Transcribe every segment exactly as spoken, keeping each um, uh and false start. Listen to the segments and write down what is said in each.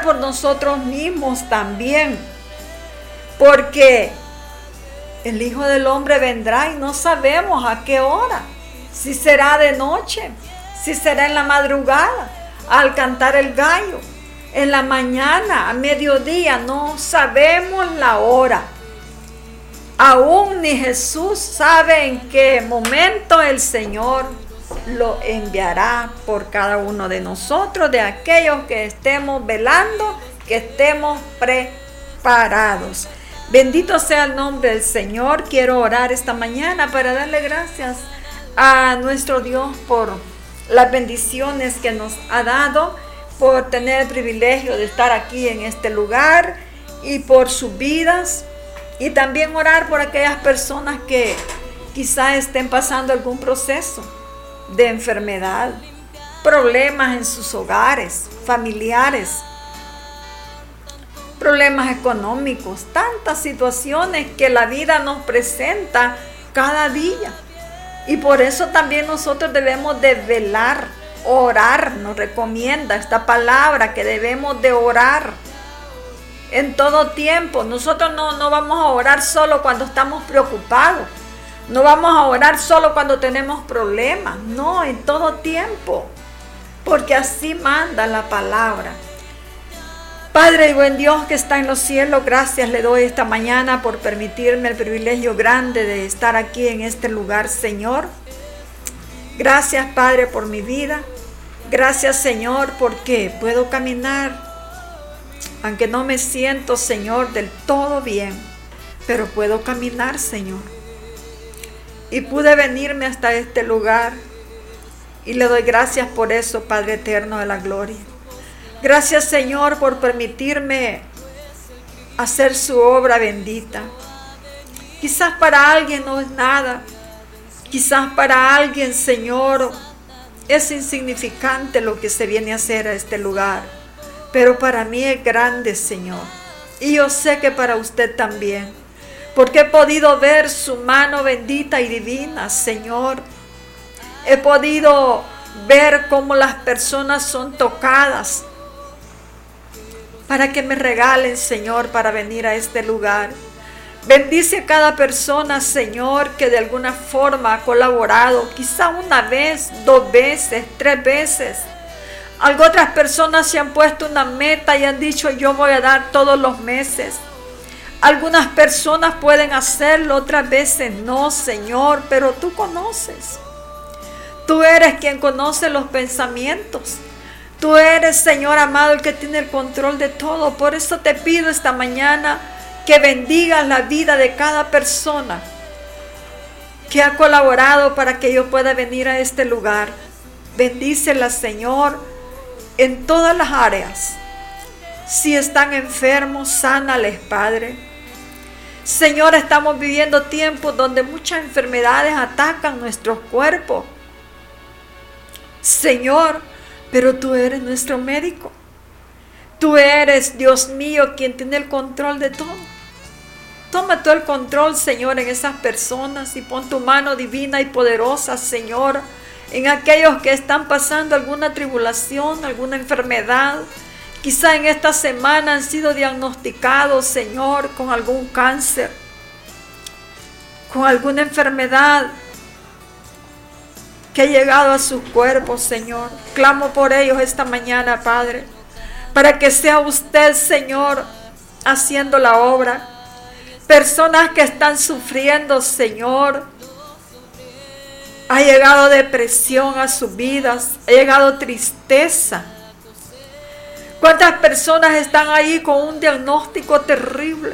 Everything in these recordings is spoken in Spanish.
por nosotros mismos también, porque el Hijo del Hombre vendrá y no sabemos a qué hora, si será de noche, si será en la madrugada, al cantar el gallo, en la mañana, a mediodía, no sabemos la hora. Aún ni Jesús sabe en qué momento el Señor lo enviará por cada uno de nosotros, de aquellos que estemos velando, que estemos preparados. Bendito sea el nombre del Señor. Quiero orar esta mañana para darle gracias a nuestro Dios por las bendiciones que nos ha dado, por tener el privilegio de estar aquí en este lugar y por sus vidas. Y también orar por aquellas personas que quizá estén pasando algún proceso de enfermedad, problemas en sus hogares, familiares, problemas económicos, tantas situaciones que la vida nos presenta cada día. Y por eso también nosotros debemos de velar, orar. Nos recomienda esta palabra que debemos de orar en todo tiempo. Nosotros no, no vamos a orar solo cuando estamos preocupados. No vamos a orar solo cuando tenemos problemas. No, en todo tiempo. Porque así manda la palabra. Padre y buen Dios que está en los cielos, gracias le doy esta mañana por permitirme el privilegio grande de estar aquí en este lugar, Señor. Gracias, Padre, por mi vida. Gracias, Señor, porque puedo caminar. Aunque no me siento, Señor, del todo bien, pero puedo caminar, Señor. Y pude venirme hasta este lugar. Y le doy gracias por eso, Padre eterno de la gloria. Gracias, Señor, por permitirme hacer su obra bendita. Quizás para alguien no es nada. Quizás para alguien, Señor, es insignificante lo que se viene a hacer a este lugar. Pero para mí es grande, Señor. Y yo sé que para usted también. Porque he podido ver su mano bendita y divina, Señor. He podido ver cómo las personas son tocadas para que me regalen, Señor, para venir a este lugar. Bendice a cada persona, Señor, que de alguna forma ha colaborado, quizá una vez, dos veces, tres veces. Algunas otras personas se han puesto una meta y han dicho, yo voy a dar todos los meses. Algunas personas pueden hacerlo, otras veces no, Señor, pero tú conoces. Tú eres quien conoce los pensamientos. Tú eres, Señor amado, el que tiene el control de todo. Por eso te pido esta mañana que bendigas la vida de cada persona que ha colaborado para que yo pueda venir a este lugar. Bendícela, Señor, en todas las áreas. Si están enfermos, sánales, Padre. Señor, estamos viviendo tiempos donde muchas enfermedades atacan nuestros cuerpos. Señor, pero tú eres nuestro médico. Tú eres, Dios mío, quien tiene el control de todo. Toma todo el control, Señor, en esas personas y pon tu mano divina y poderosa, Señor, en aquellos que están pasando alguna tribulación, alguna enfermedad. Quizá en esta semana han sido diagnosticados, Señor, con algún cáncer, con alguna enfermedad que ha llegado a sus cuerpos, Señor. Clamo por ellos esta mañana, Padre, para que sea usted, Señor, haciendo la obra. Personas que están sufriendo, Señor. Ha llegado depresión a sus vidas, ha llegado tristeza. ¿Cuántas personas están ahí con un diagnóstico terrible?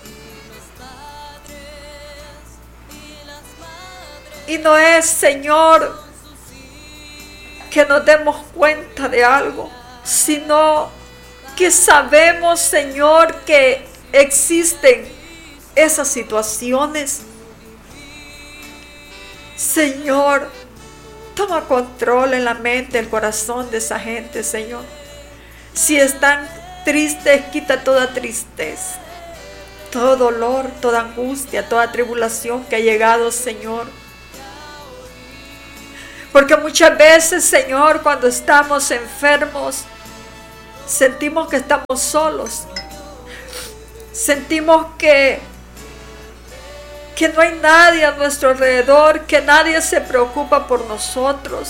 Y no es, Señor, que nos demos cuenta de algo, sino que sabemos, Señor, que existen esas situaciones. Señor, toma control en la mente, el corazón de esa gente, Señor. Si están tristes, quita toda tristeza, todo dolor, toda angustia, toda tribulación que ha llegado, Señor. Porque muchas veces, Señor, cuando estamos enfermos, sentimos que estamos solos. Sentimos que, que no hay nadie a nuestro alrededor, que nadie se preocupa por nosotros.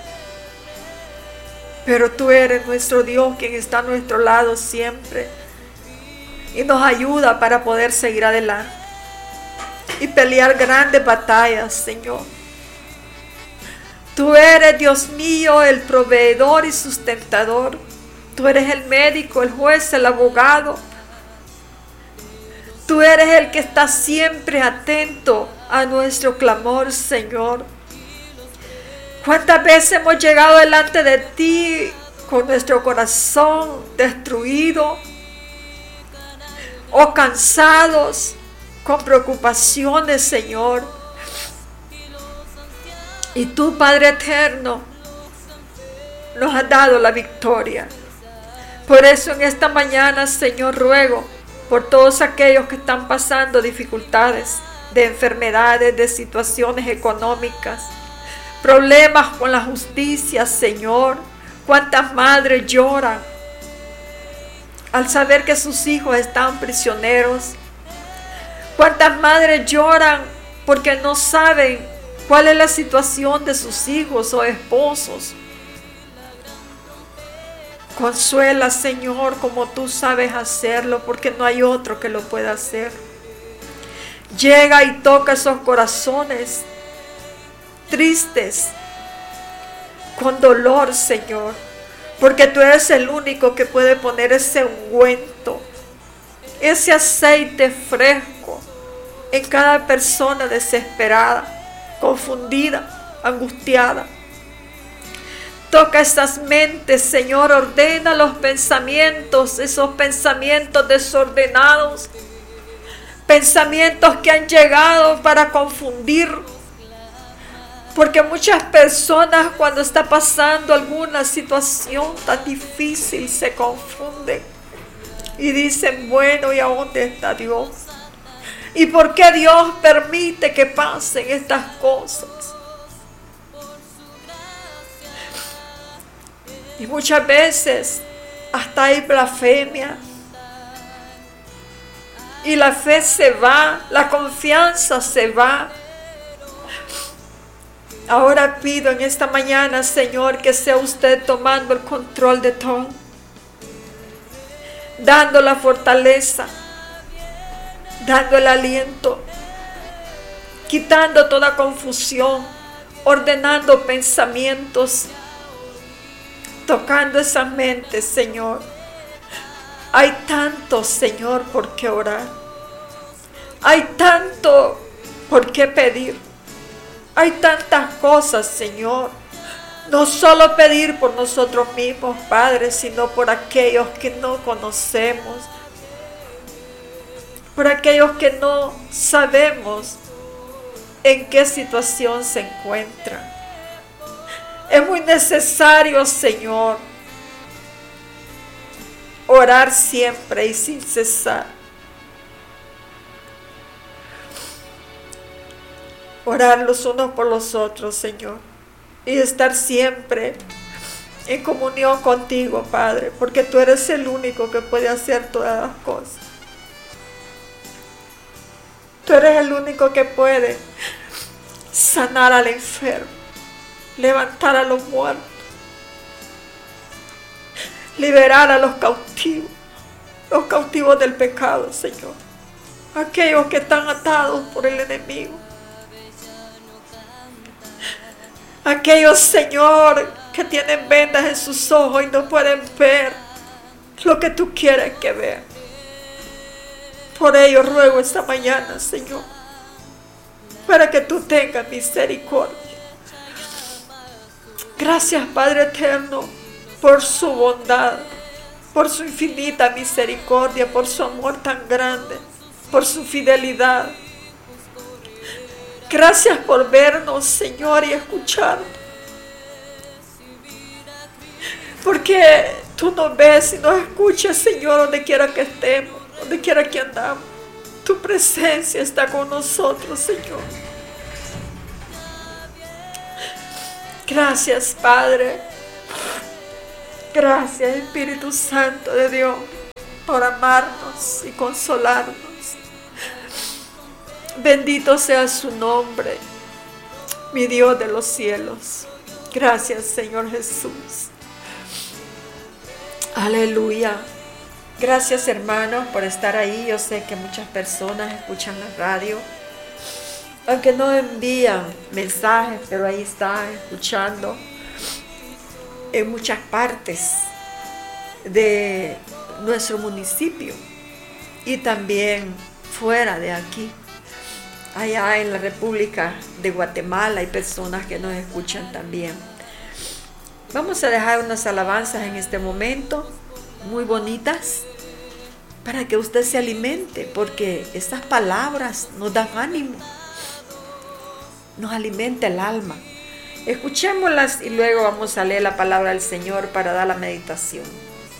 Pero tú eres nuestro Dios, quien está a nuestro lado siempre y nos ayuda para poder seguir adelante y pelear grandes batallas, Señor. Tú eres, Dios mío, el proveedor y sustentador. Tú eres el médico, el juez, el abogado. Tú eres el que está siempre atento a nuestro clamor, Señor. ¿Cuántas veces hemos llegado delante de ti con nuestro corazón destruido o cansados, con preocupaciones, Señor? Y tú, Padre eterno, nos has dado la victoria. Por eso en esta mañana, Señor, ruego por todos aquellos que están pasando dificultades, de enfermedades, de situaciones económicas, problemas con la justicia, Señor. Cuántas madres lloran al saber que sus hijos están prisioneros. Cuántas madres lloran porque no saben cuál es la situación de sus hijos o esposos. Consuela, Señor, como tú sabes hacerlo, porque no hay otro que lo pueda hacer. Llega y toca esos corazones tristes, con dolor, Señor, porque tú eres el único que puede poner ese ungüento, ese aceite fresco en cada persona desesperada, confundida, angustiada. Toca esas mentes, Señor, ordena los pensamientos, esos pensamientos desordenados, pensamientos que han llegado para confundir, porque muchas personas cuando está pasando alguna situación tan difícil se confunden y dicen, bueno, ¿y a dónde está Dios? ¿Y por qué Dios permite que pasen estas cosas? Y muchas veces hasta hay blasfemia. Y la fe se va, la confianza se va. Ahora pido en esta mañana, Señor, que sea usted tomando el control de todo, dando la fortaleza, dando el aliento, quitando toda confusión, ordenando pensamientos, tocando esas mentes, Señor. Hay tanto, Señor, por qué orar. Hay tanto por qué pedir. Hay tantas cosas, Señor. No solo pedir por nosotros mismos, Padre, sino por aquellos que no conocemos, por aquellos que no sabemos en qué situación se encuentran. Es muy necesario, Señor, orar siempre y sin cesar. Orar los unos por los otros, Señor, y estar siempre en comunión contigo, Padre, porque tú eres el único que puede hacer todas las cosas. Tú eres el único que puede sanar al enfermo, levantar a los muertos, liberar a los cautivos, los cautivos del pecado, Señor, aquellos que están atados por el enemigo, aquellos, Señor, que tienen vendas en sus ojos y no pueden ver lo que tú quieres que vean. Por ello ruego esta mañana, Señor, para que tú tengas misericordia. Gracias, Padre eterno, por su bondad, por su infinita misericordia, por su amor tan grande, por su fidelidad. Gracias por vernos, Señor, y escucharnos. Porque tú nos ves y nos escuchas, Señor, donde quiera que estemos, donde quiera que andamos. Tu presencia está con nosotros, Señor. Gracias, Padre. Gracias, Espíritu Santo de Dios, por amarnos y consolarnos. Bendito sea su nombre, mi Dios de los cielos. Gracias, Señor Jesús. Aleluya. Gracias, hermanos, por estar ahí. Yo sé que muchas personas escuchan la radio, aunque no envían mensajes, pero ahí están escuchando en muchas partes de nuestro municipio y también fuera de aquí. Allá en la República de Guatemala hay personas que nos escuchan también. Vamos a dejar unas alabanzas en este momento, muy bonitas, para que usted se alimente, porque estas palabras nos dan ánimo, nos alimenta el alma. Escuchémoslas y luego vamos a leer la palabra del Señor para dar la meditación.